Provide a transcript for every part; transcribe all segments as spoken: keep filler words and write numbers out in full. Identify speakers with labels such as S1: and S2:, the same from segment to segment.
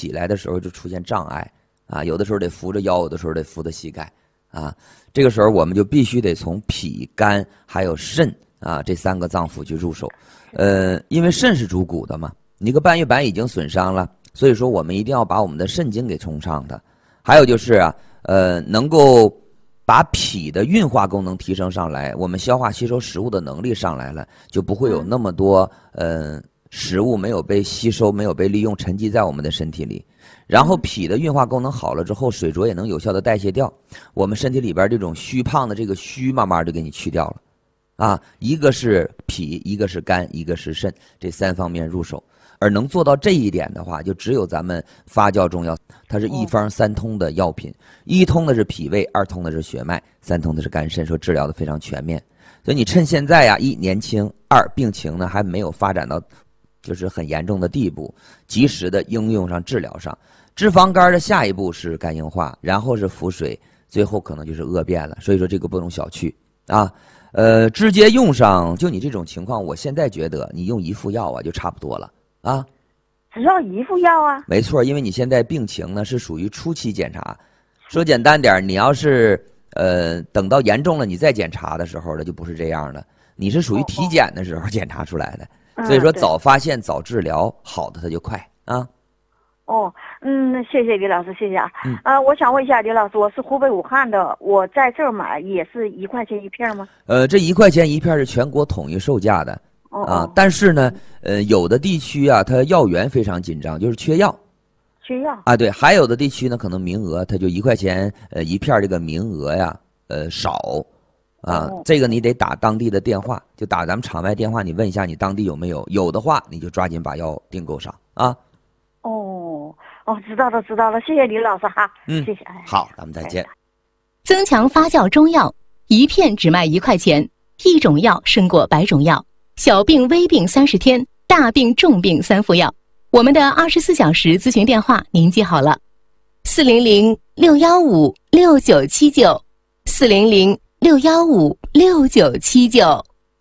S1: 起来的时候就出现障碍啊，有的时候得扶着腰，有的时候得扶着膝盖啊。这个时候我们就必须得从脾、肝还有肾啊这三个脏腑去入手。呃，因为肾是主骨的嘛，你个半月板已经损伤了，所以说我们一定要把我们的肾经给冲畅的。还有就是啊，呃，能够把脾的运化功能提升上来，我们消化吸收食物的能力上来了，就不会有那么多呃食物没有被吸收、没有被利用，沉积在我们的身体里。然后脾的运化功能好了之后，水浊也能有效的代谢掉，我们身体里边这种虚胖的这个虚慢慢就给你去掉了。啊，一个是脾，一个是肝，一个是肾，这三方面入手。而能做到这一点的话，就只有咱们发酵中药，它是一方三通的药品，一通的是脾胃，二通的是血脉，三通的是肝肾，说治疗的非常全面。所以你趁现在呀，一年轻，二病情呢还没有发展到就是很严重的地步，及时的应用上治疗上。脂肪肝的下一步是肝硬化，然后是腹水，最后可能就是恶变了。所以说这个不容小觑啊。呃，直接用上，就你这种情况，我现在觉得你用一副药啊就差不多了啊。
S2: 只要一副药啊？
S1: 没错，因为你现在病情呢是属于初期检查。说简单点，你要是呃等到严重了你再检查的时候呢，就不是这样的。你是属于体检的时候检查出来的，
S2: 哦、
S1: 所以说早发现早治疗，好的它就快啊。
S2: 哦，嗯，谢谢李老师，谢谢啊。
S1: 嗯。
S2: 呃，我想问一下李老师，我是湖北武汉的，我在这儿买也是一块钱一片吗？
S1: 呃，这一块钱一片是全国统一售价的。
S2: 哦
S1: 啊，但是呢，呃，有的地区啊，它药源非常紧张，就是缺药。
S2: 缺药
S1: 啊，对，还有的地区呢，可能名额它就一块钱呃一片，这个名额呀，呃少，啊，
S2: 哦、
S1: 这个你得打当地的电话，就打咱们场外电话，你问一下你当地有没有，有的话你就抓紧把药订购上啊。
S2: 哦哦，知道了知道了，谢谢李老师哈。
S1: 嗯，
S2: 谢谢。
S1: 好，咱们再见。
S3: 增强发酵中药，一片只卖一块钱，一种药胜过百种药。小病微病三十天，大病重病三副药。我们的二十四小时咨询电话您记好了：四零零六幺五六九七九，四零零六幺五六九七九。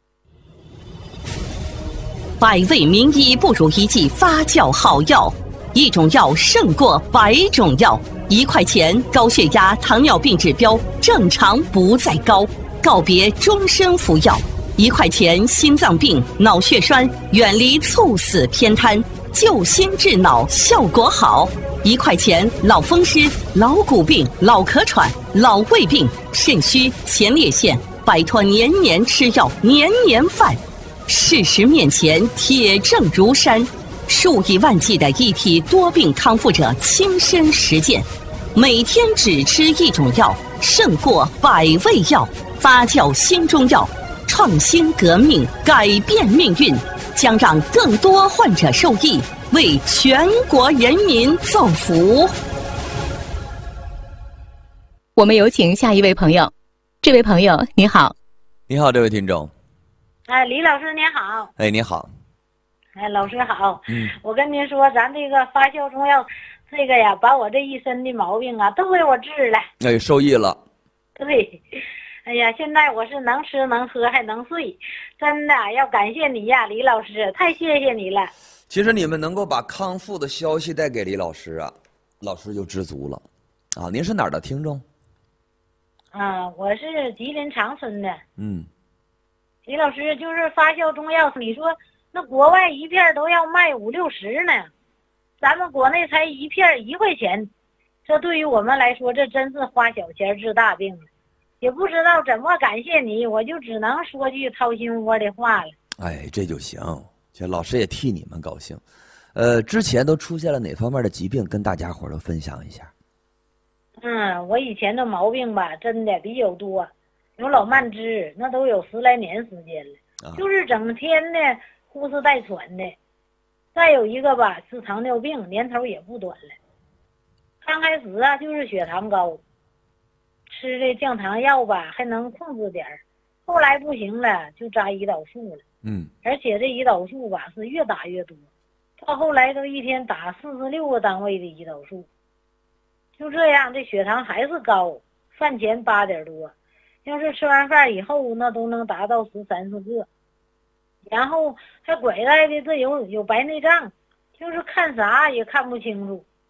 S4: 百味名医不如一剂发酵好药，一种药胜过百种药。一块钱，高血压、糖尿病指标正常不再高，告别终身服药。一块钱，心脏病、脑血栓远离猝死偏瘫，救心治脑效果好。一块钱，老风湿、老骨病、老咳喘、老胃病、肾虚、前列腺，摆脱年年吃药、年年犯。事实面前，铁证如山，数以万计的一体多病康复者亲身实践，每天只吃一种药，胜过百味药。发酵新中药，创新革命，改变命运，将让更多患者受益，为全国人民造福。
S3: 我们有请下一位朋友。这位朋友你好。
S1: 你好，这位听众。
S5: 哎，李老师您好。
S1: 哎，你好。
S5: 哎，老师好。
S1: 嗯，
S5: 我跟您说，咱这个发酵中药，这个呀，把我这一身的毛病啊，都给我治了。
S1: 哎，受益了。
S5: 对。哎呀，现在我是能吃能喝还能睡，真的要感谢你呀，李老师，太谢谢你了。
S1: 其实你们能够把康复的消息带给李老师啊，老师就知足了。啊，您是哪儿的听众？
S5: 啊，我是吉林长春的。
S1: 嗯。
S5: 李老师，就是发酵中药，你说那国外一片都要卖五六十呢，咱们国内才一片一块钱，这对于我们来说，这真是花小钱治大病。也不知道怎么感谢你，我就只能说句掏心窝的话了。
S1: 哎，这就行，这老师也替你们高兴。呃，之前都出现了哪方面的疾病，跟大家伙都分享一下。
S5: 嗯，我以前的毛病吧，真的比较多，有老慢支，那都有十来年时间了，啊、就是整天的呼哧带喘的。再有一个吧，是糖尿病，年头也不短了。刚开始啊，就是血糖高。吃这降糖药吧，还能控制点儿，后来不行了，就扎胰岛素了。
S1: 嗯，
S5: 而且这胰岛素吧是越打越多，到后来都一天打四十六个单位的胰岛素。就这样，这血糖还是高，饭前八点多，要是吃完饭以后，那都能达到十三四个。然后还拐带的这有有白内障，就是看啥也看不清楚。